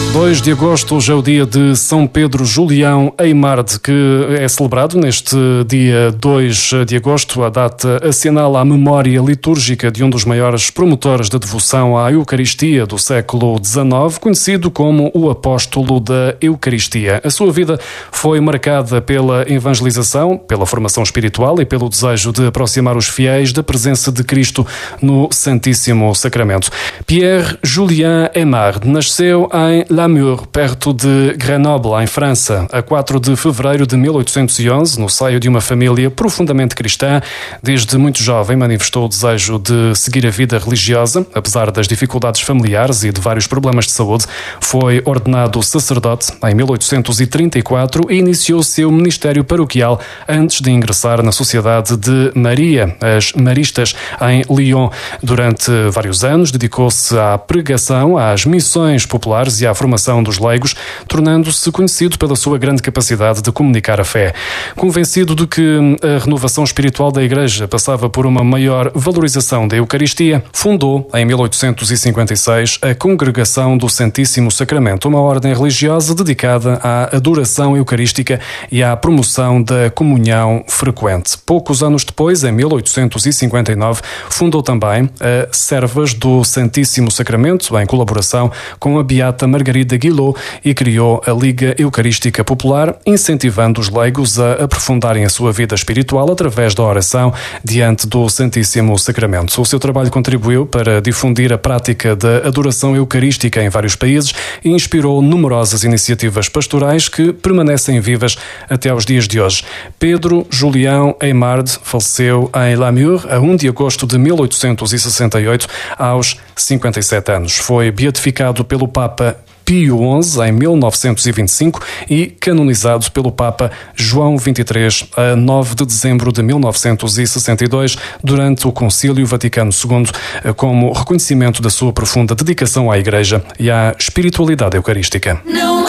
2 de agosto, hoje é o dia de São Pedro Julião Aimard, que é celebrado neste dia 2 de agosto. A data assinala a memória litúrgica de um dos maiores promotores da devoção à Eucaristia do século XIX, conhecido como o Apóstolo da Eucaristia. A sua vida foi marcada pela evangelização, pela formação espiritual e pelo desejo de aproximar os fiéis da presença de Cristo no Santíssimo Sacramento. Pierre Julien Aimard nasceu em Namur, perto de Grenoble, em França, a 4 de fevereiro de 1811, no seio de uma família profundamente cristã. Desde muito jovem manifestou o desejo de seguir a vida religiosa, apesar das dificuldades familiares e de vários problemas de saúde. Foi ordenado sacerdote em 1834 e iniciou seu ministério paroquial antes de ingressar na Sociedade de Maria, as Maristas, em Lyon. Durante vários anos dedicou-se à pregação, às missões populares e à formação dos leigos, tornando-se conhecido pela sua grande capacidade de comunicar a fé. Convencido de que a renovação espiritual da Igreja passava por uma maior valorização da Eucaristia, fundou, em 1856, a Congregação do Santíssimo Sacramento, uma ordem religiosa dedicada à adoração eucarística e à promoção da comunhão frequente. Poucos anos depois, em 1859, fundou também a Servas do Santíssimo Sacramento, em colaboração com a Beata Margarida Guillot, e criou a Liga Eucarística Popular, incentivando os leigos a aprofundarem a sua vida espiritual através da oração diante do Santíssimo Sacramento. O seu trabalho contribuiu para difundir a prática da adoração eucarística em vários países e inspirou numerosas iniciativas pastorais que permanecem vivas até aos dias de hoje. Pedro Julião Aimard faleceu em Namur a 1 de agosto de 1868, aos 57 anos. Foi beatificado pelo Papa Pio XI em 1925 e canonizado pelo Papa João XXIII a 9 de dezembro de 1962 durante o Concílio Vaticano II, como reconhecimento da sua profunda dedicação à Igreja e à espiritualidade eucarística.